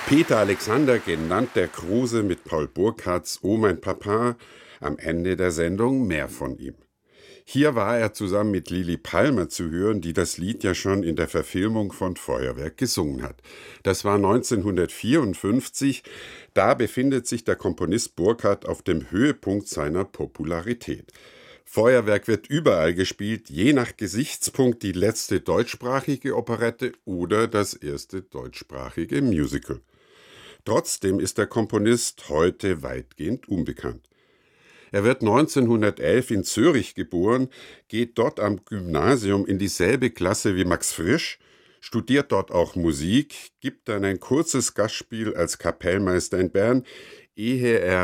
Peter Alexander, genannt der Kruse mit Paul Burkhardts Oh mein Papa, am Ende der Sendung mehr von ihm. Hier war er zusammen mit Lili Palmer zu hören, die das Lied ja schon in der Verfilmung von Feuerwerk gesungen hat. Das war 1954. Da befindet sich der Komponist Burkhard auf dem Höhepunkt seiner Popularität. Feuerwerk wird überall gespielt, je nach Gesichtspunkt die letzte deutschsprachige Operette oder das erste deutschsprachige Musical. Trotzdem ist der Komponist heute weitgehend unbekannt. Er wird 1911 in Zürich geboren, geht dort am Gymnasium in dieselbe Klasse wie Max Frisch, studiert dort auch Musik, gibt dann ein kurzes Gastspiel als Kapellmeister in Bern, ehe er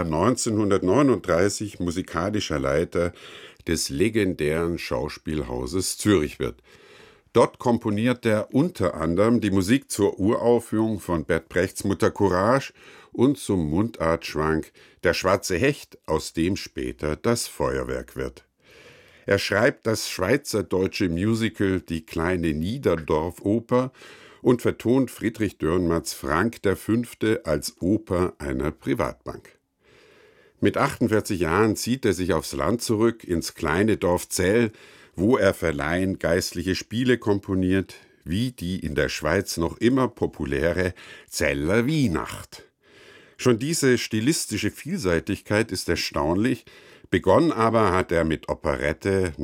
1939 musikalischer Leiter des legendären Schauspielhauses Zürich wird. Dort komponiert er unter anderem die Musik zur Uraufführung von Bert Brechts Mutter Courage und zum Mundartschwank Der schwarze Hecht, aus dem später das Feuerwerk wird. Er schreibt das schweizerdeutsche Musical Die kleine Niederdorfoper und vertont Friedrich Dürrenmatts Frank V. als Oper einer Privatbank. Mit 48 Jahren zieht er sich aufs Land zurück, ins kleine Dorf Zell, wo er für Laien geistliche Spiele komponiert, wie die in der Schweiz noch immer populäre Zeller Weihnacht. Schon diese stilistische Vielseitigkeit ist erstaunlich, begonnen aber hat er mit Operette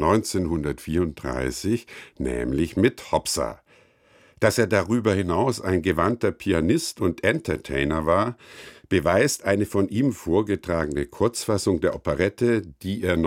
1934, nämlich mit Hopsa. Dass er darüber hinaus ein gewandter Pianist und Entertainer war, beweist eine von ihm vorgetragene Kurzfassung der Operette, die er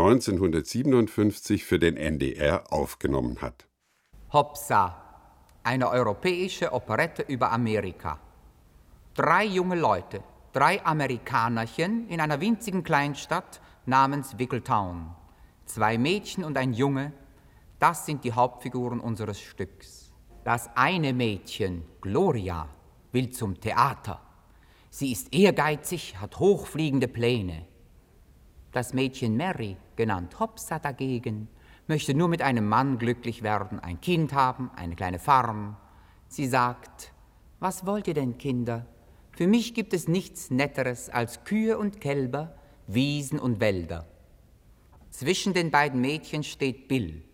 1957 für den NDR aufgenommen hat. Hopsa, eine europäische Operette über Amerika. 3 junge Leute, 3 Amerikanerchen in einer winzigen Kleinstadt namens Wickletown. 2 Mädchen und ein Junge, das sind die Hauptfiguren unseres Stücks. Das eine Mädchen, Gloria, will zum Theater. Sie ist ehrgeizig, hat hochfliegende Pläne. Das Mädchen Mary, genannt Hopsa dagegen, möchte nur mit einem Mann glücklich werden, ein Kind haben, eine kleine Farm. Sie sagt, was wollt ihr denn, Kinder? Für mich gibt es nichts Netteres als Kühe und Kälber, Wiesen und Wälder. Zwischen den beiden Mädchen steht Bill,